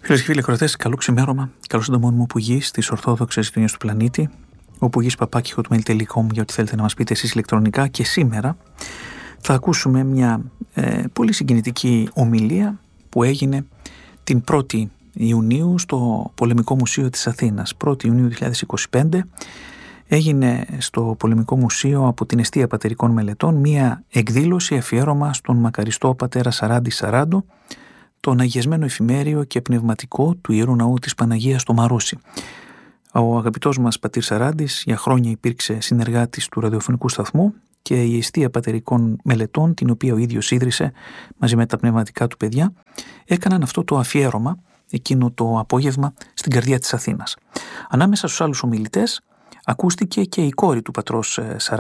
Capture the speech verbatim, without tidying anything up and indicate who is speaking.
Speaker 1: Φίλες και φίλοι ακροατές, καλό ξημέρωμα. Καλό συντομόνιμο που γη στις Ορθόδοξες γειτονιές του πλανήτη. Όπου γης παπάκι hotmail τελεία com για ό,τι θέλετε να μας πείτε εσείς ηλεκτρονικά. Και σήμερα θα ακούσουμε μια ε, πολύ συγκινητική ομιλία που έγινε την πρώτη Ιουνίου στο Πολεμικό Μουσείο της Αθήνας. πρώτη Ιουνίου δύο χιλιάδες είκοσι πέντε έγινε στο Πολεμικό Μουσείο από την Εστία Πατερικών Μελετών μια εκδήλωση αφιέρωμα στον μακαριστό πατέρα Σαράντη Σαράντο, τον αγιασμένο εφημέριο και πνευματικό του Ιερού Ναού της Παναγίας στο Μαρούσι. Ο αγαπητός μας πατήρ Σαράντης για χρόνια υπήρξε συνεργάτης του ραδιοφωνικού σταθμού και η Εστία Πατερικών Μελετών, την οποία ο ίδιος ίδρυσε μαζί με τα πνευματικά του παιδιά, έκαναν αυτό το αφιέρωμα εκείνο το απόγευμα στην καρδιά της Αθήνας. Ανάμεσα στους άλλους ομιλητές ακούστηκε και η κόρη του πατρός Σαράντη,